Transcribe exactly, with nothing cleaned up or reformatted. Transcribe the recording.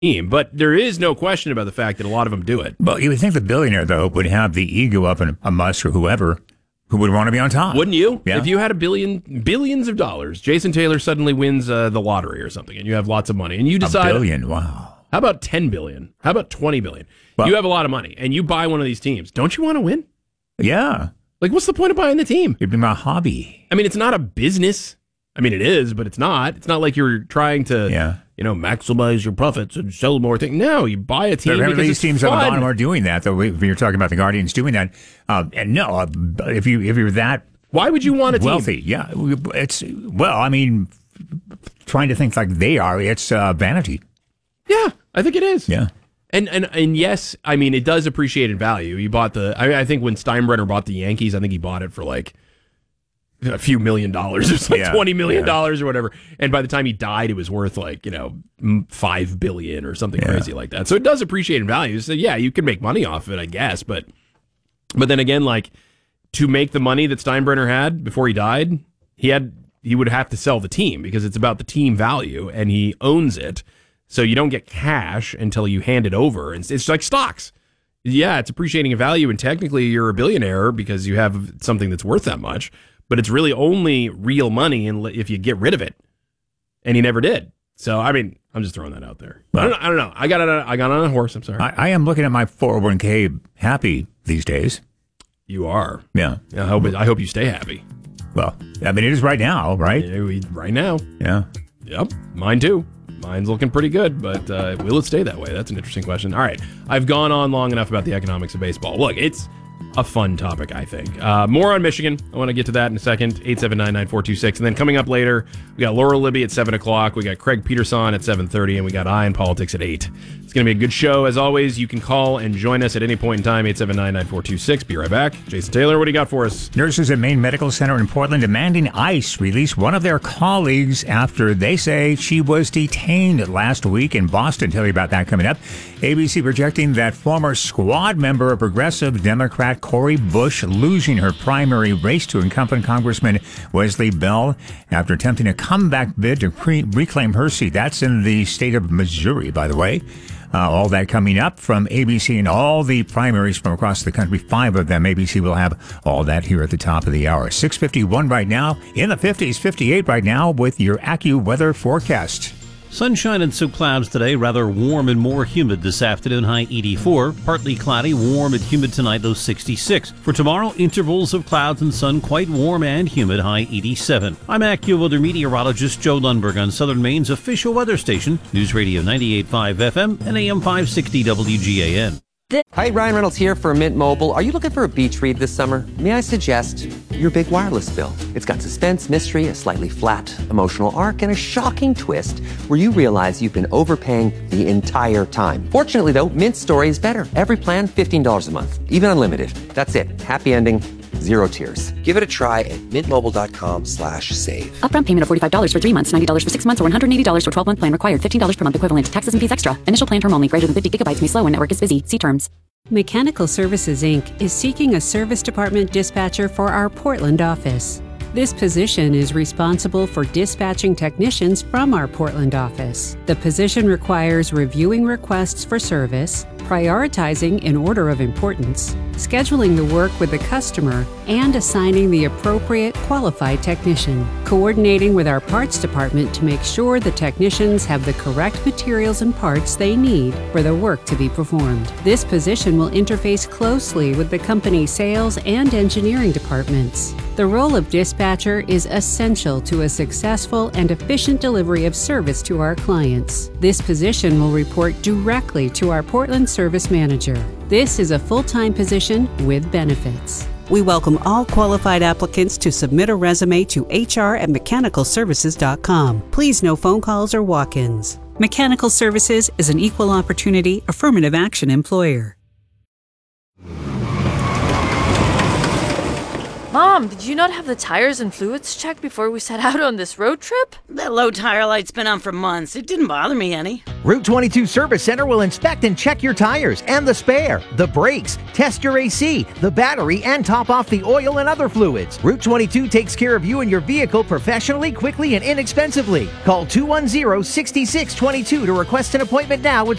team. But there is no question about the fact that a lot of them do it. But you would think the billionaire, though, would have the ego of an, a Musk or whoever who would want to be on top. Wouldn't you? Yeah. If you had a billion, billions of dollars, Jason Taylor suddenly wins uh, the lottery or something, and you have lots of money, and you decide... A billion, wow. How about ten billion? How about twenty billion? Well, you have a lot of money, and you buy one of these teams. Don't you want to win? Yeah. Like, what's the point of buying the team? It'd be my hobby. I mean, it's not a business. I mean, it is, but it's not. It's not like you're trying to, yeah. you know, maximize your profits and sell more things. No, you buy a team because these it's teams fun. on the bottom are doing that, though. We, you're talking about the Guardians doing that. Uh, and no, uh, if you if you're that why would you want a team? Wealthy, yeah. It's, well, I mean, trying to think like they are, it's uh, vanity. Yeah, I think it is. Yeah. And, and and yes, I mean, it does appreciate in value. He bought the, I, I think when Steinbrenner bought the Yankees, I think he bought it for like a few million dollars. It was like yeah, twenty million dollars yeah. or whatever. And by the time he died, it was worth like, you know, five billion dollars or something yeah. crazy like that. So it does appreciate in value. So yeah, you can make money off of it, I guess. But, but then again, like to make the money that Steinbrenner had before he died, he had, he would have to sell the team because it's about the team value and he owns it. So you don't get cash until you hand it over. And it's like stocks. Yeah, it's appreciating in value, and technically you're a billionaire because you have something that's worth that much. But it's really only real money if you get rid of it. And he never did. So, I mean, I'm just throwing that out there. Well, I, don't know, I don't know. I got on a, I got on a horse. I'm sorry. I, I am looking at my four oh one k happy these days. You are? Yeah. I hope, it, I hope you stay happy. Well, I mean, it is right now, right? Yeah, we, right now. Yeah. Yep. Mine too. Mine's looking pretty good, but uh, will it stay that way? That's an interesting question. All right. I've gone on long enough about the economics of baseball. Look, it's a fun topic, I think. Uh, more on Michigan. I want to get to that in a second. eight seven nine, nine four two six. And then coming up later, we got Laura Libby at seven o'clock. We got Craig Peterson at seven thirty, and we got Eye on Politics at eight. It's going to be a good show. As always, you can call and join us at any point in time, eight seven nine, nine four two six. Be right back. Jason Taylor, what do you got for us? Nurses at Maine Medical Center in Portland demanding ICE release one of their colleagues after they say she was detained last week in Boston. Tell you about that coming up. A B C projecting that former squad member of Progressive Democrat Cori Bush losing her primary race to incumbent Congressman Wesley Bell after attempting a comeback bid to pre- reclaim her seat. That's in the state of Missouri, by the way. Uh, all that coming up from A B C and all the primaries from across the country. Five of them. A B C will have all that here at the top of the hour. six fifty-one right now. In the fifties, fifty-eight right now with your AccuWeather forecast. Sunshine and some clouds today, rather warm and more humid this afternoon, high eighty-four. Partly cloudy, warm and humid tonight, low sixty-six. For tomorrow, intervals of clouds and sun, quite warm and humid, high eighty-seven. I'm AccuWeather meteorologist Joe Lundberg on Southern Maine's official weather station, News Radio ninety-eight point five F M and A M five sixty W G A N. Hi, Ryan Reynolds here for Mint Mobile. Are you looking for a beach read this summer? May I suggest your big wireless bill? It's got suspense, mystery, a slightly flat emotional arc, and a shocking twist where you realize you've been overpaying the entire time. Fortunately, though, Mint's story is better. Every plan, fifteen dollars a month, even unlimited. That's it. Happy ending. Zero tears. Give it a try at mintmobile.com slash save. Upfront payment of forty-five dollars for three months, ninety dollars for six months, or one hundred eighty dollars for twelve-month plan required. fifteen dollars per month equivalent. Taxes and fees extra. Initial plan term only. Greater than fifty gigabytes may slow when network is busy. See terms. Mechanical Services, Incorporated is seeking a service department dispatcher for our Portland office. This position is responsible for dispatching technicians from our Portland office. The position requires reviewing requests for service, prioritizing in order of importance, scheduling the work with the customer, and assigning the appropriate qualified technician, coordinating with our parts department to make sure the technicians have the correct materials and parts they need for the work to be performed. This position will interface closely with the company's sales and engineering departments. The role of dispatcher is essential to a successful and efficient delivery of service to our clients. This position will report directly to our Portland service manager. This is a full-time position with benefits. We welcome all qualified applicants to submit a resume to H R at mechanical services dot com. Please no phone calls or walk-ins. Mechanical Services is an equal opportunity affirmative action employer. Mom, did you not have the tires and fluids checked before we set out on this road trip? That low tire light's been on for months. It didn't bother me any. Route twenty-two Service Center will inspect and check your tires and the spare, the brakes, test your A C, the battery, and top off the oil and other fluids. Route twenty-two takes care of you and your vehicle professionally, quickly, and inexpensively. Call two one zero, six six two two to request an appointment now.